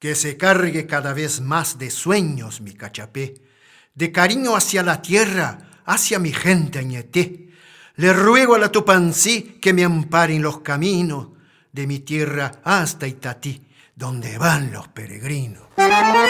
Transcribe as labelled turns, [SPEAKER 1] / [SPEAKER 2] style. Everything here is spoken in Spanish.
[SPEAKER 1] Que se cargue cada vez más de sueños mi cachapé, de cariño hacia la tierra, hacia mi gente añeté. Le ruego a la Tupancí que me ampare en los caminos de mi tierra hasta Itatí, donde van los peregrinos.